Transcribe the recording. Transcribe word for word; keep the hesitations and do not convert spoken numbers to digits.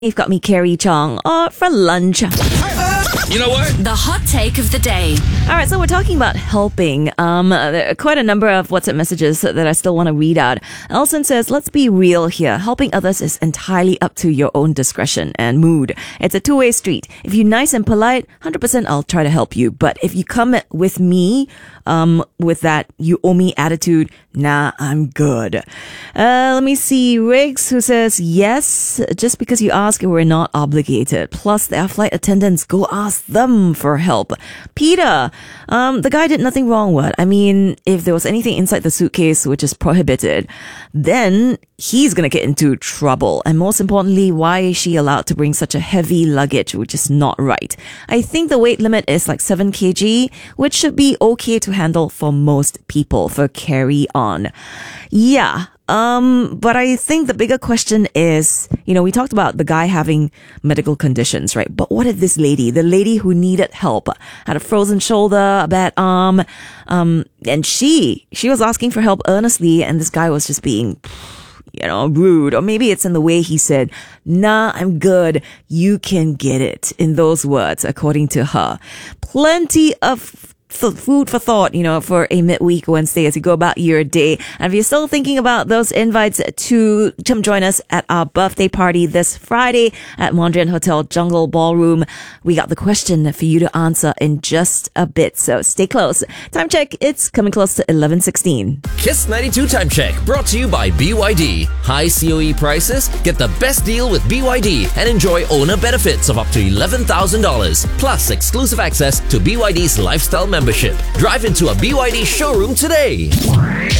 You've got me, Carrie Chong, uh, for lunch. You know what? The hot take of the day. All right, so we're talking about helping. Um, uh, there are quite a number of WhatsApp messages that I still want to read out. Elson says, let's be real here. Helping others is entirely up to your own discretion and mood. It's a two-way street. If you're nice and polite, one hundred percent I'll try to help you. But if you come with me, um, with that you owe me attitude, nah, I'm good. Uh, let me see. Riggs, who says, yes, just because you ask, we're not obligated. Plus, there are flight attendants. Go ask them for help. Peter, um, the guy did nothing wrong. What? I mean, if there was anything inside the suitcase which is prohibited, then he's gonna get into trouble. And most importantly, why is she allowed to bring such a heavy luggage, which is not right? I think the weight limit is like seven kilograms, which should be okay to handle for most people for carry on. Yeah. Um, but I think the bigger question is, you know, we talked about the guy having medical conditions, right? But what if this lady, the lady who needed help, had a frozen shoulder, a bad arm, um, and she, she was asking for help earnestly, and this guy was just being, you know, rude. Or maybe it's in the way he said, nah, I'm good. You can get it. In those words, according to her. Plenty of F- food for thought, you know, for a midweek Wednesday as you go about your day. And if you're still thinking about those invites to come join us at our birthday party this Friday at Mondrian Hotel Jungle Ballroom, we got the question for you to answer in just a bit. So stay close. Time check, it's coming close to eleven sixteen. Kiss ninety-two Time Check, brought to you by B Y D. High C O E prices? Get the best deal with B Y D and enjoy owner benefits of up to eleven thousand dollars. Plus exclusive access to B Y D's lifestyle membership. Drive into a B Y D showroom today.